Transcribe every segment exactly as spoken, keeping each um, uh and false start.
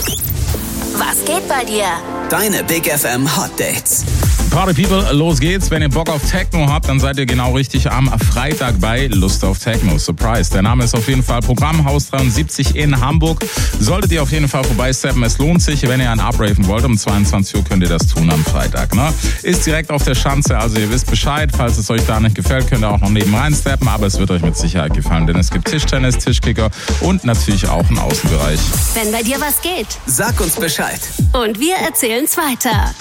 Was geht bei dir? Deine Big F M Hot Dates. Party People, los geht's. Wenn ihr Bock auf Techno habt, dann seid ihr genau richtig am Freitag bei Lust auf Techno. Surprise. Der Name ist auf jeden Fall Programm Haus dreiundsiebzig in Hamburg. Solltet ihr auf jeden Fall vorbeisteppen. Es lohnt sich. Wenn ihr einen abraven wollt, um zweiundzwanzig Uhr könnt ihr das tun am Freitag. Ne? Ist direkt auf der Schanze, also ihr wisst Bescheid. Falls es euch da nicht gefällt, könnt ihr auch noch neben rein steppen. Aber es wird euch mit Sicherheit gefallen, denn es gibt Tischtennis, Tischkicker und natürlich auch einen Außenbereich. Wenn bei dir was geht. Sag uns Bescheid. Und wir erzählen's weiter.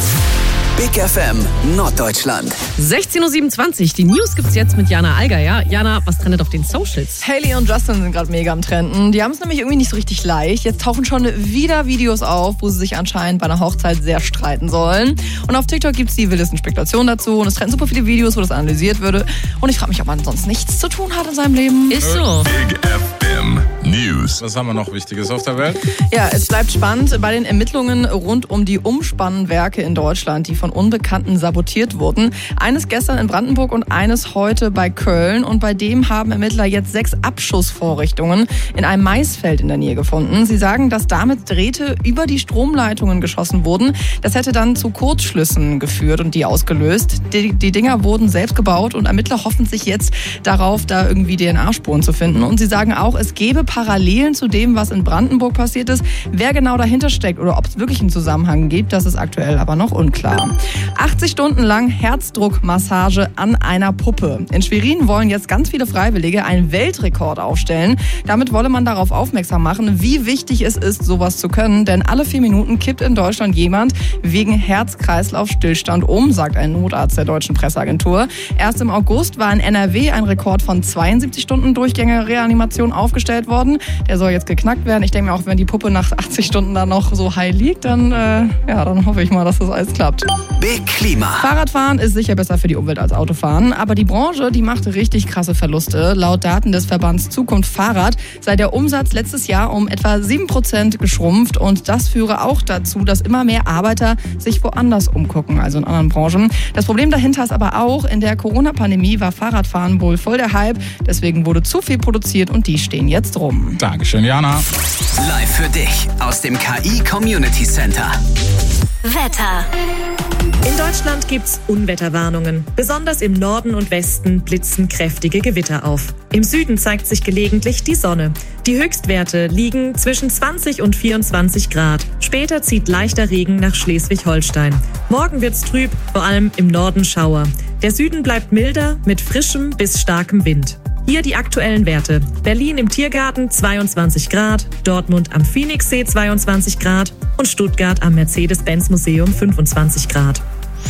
Big F M Norddeutschland. sechzehn Uhr siebenundzwanzig, die News gibt's jetzt mit Jana Alger, ja? Jana, was trendet auf den Socials? Hailey und Justin sind gerade mega am Trenden. Die haben es nämlich irgendwie nicht so richtig leicht. Jetzt tauchen schon wieder Videos auf, wo sie sich anscheinend bei einer Hochzeit sehr streiten sollen. Und auf TikTok gibt's die wildesten Spekulationen dazu. Und es trenden super viele Videos, wo das analysiert würde. Und ich frage mich, ob man sonst nichts zu tun hat in seinem Leben. Ist so. Big F M News. Was haben wir noch Wichtiges auf der Welt? Ja, es bleibt spannend bei den Ermittlungen rund um die Umspannwerke in Deutschland, die von Unbekannten sabotiert wurden. Eines gestern in Brandenburg und eines heute bei Köln. Und bei dem haben Ermittler jetzt sechs Abschussvorrichtungen in einem Maisfeld in der Nähe gefunden. Sie sagen, dass damit Drähte über die Stromleitungen geschossen wurden. Das hätte dann zu Kurzschlüssen geführt und die ausgelöst. Die, die Dinger wurden selbst gebaut und Ermittler hoffen sich jetzt darauf, da irgendwie D N A-Spuren zu finden. Und sie sagen auch, es gäbe Parallelen zu dem, was in Brandenburg passiert ist. Wer genau dahinter steckt oder ob es wirklich einen Zusammenhang gibt, das ist aktuell aber noch unklar. achtzig Stunden lang Herzdruckmassage an einer Puppe. In Schwerin wollen jetzt ganz viele Freiwillige einen Weltrekord aufstellen. Damit wolle man darauf aufmerksam machen, wie wichtig es ist, sowas zu können. Denn alle vier Minuten kippt in Deutschland jemand wegen Herz-Kreislauf-Stillstand um, sagt ein Notarzt der Deutschen Presseagentur. Erst im August war in N R W ein Rekord von zweiundsiebzig Stunden Durchgänge-Reanimation aufgestellt worden. Der soll jetzt geknackt werden. Ich denke mir auch, wenn die Puppe nach achtzig Stunden da noch so high liegt, dann, äh, ja, dann hoffe ich mal, dass das alles klappt. Big Klima. Fahrradfahren ist sicher besser für die Umwelt als Autofahren, aber die Branche, die macht richtig krasse Verluste. Laut Daten des Verbands Zukunft Fahrrad sei der Umsatz letztes Jahr um etwa sieben Prozent geschrumpft und das führe auch dazu, dass immer mehr Arbeiter sich woanders umgucken, also in anderen Branchen. Das Problem dahinter ist aber auch, in der Corona-Pandemie war Fahrradfahren wohl voll der Hype, deswegen wurde zu viel produziert und die stehen jetzt rum. Dankeschön, Jana. Live für dich aus dem K I Community Center. Wetter. In Deutschland gibt's Unwetterwarnungen. Besonders im Norden und Westen blitzen kräftige Gewitter auf. Im Süden zeigt sich gelegentlich die Sonne. Die Höchstwerte liegen zwischen zwanzig und vierundzwanzig Grad. Später zieht leichter Regen nach Schleswig-Holstein. Morgen wird's trüb, vor allem im Norden Schauer. Der Süden bleibt milder mit frischem bis starkem Wind. Hier die aktuellen Werte. Berlin im Tiergarten zweiundzwanzig Grad, Dortmund am Phoenixsee zweiundzwanzig Grad und Stuttgart am Mercedes-Benz-Museum fünfundzwanzig Grad.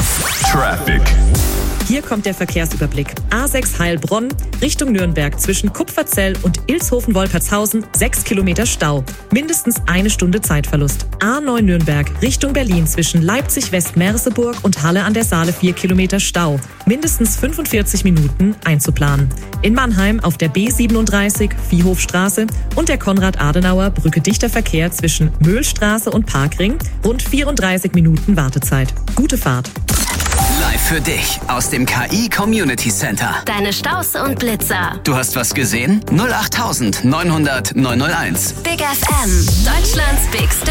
Traffic. Hier kommt der Verkehrsüberblick. A sechs Heilbronn, Richtung Nürnberg zwischen Kupferzell und Ilshofen-Wolpertshausen sechs Kilometer Stau. Mindestens eine Stunde Zeitverlust. A neun Nürnberg, Richtung Berlin zwischen Leipzig-West-Merseburg und Halle an der Saale vier Kilometer Stau. Mindestens fünfundvierzig Minuten einzuplanen. In Mannheim auf der B siebenunddreißig, Viehhofstraße und der Konrad-Adenauer-Brücke dichter Verkehr zwischen Möhlstraße und Parkring. Rund vierunddreißig Minuten Wartezeit. Gute Fahrt. Live für dich aus dem K I Community Center. Deine Staus und Blitzer. Du hast was gesehen? null acht neunhundert neunhundert neunhunderteins. Big F M. Deutschlands Big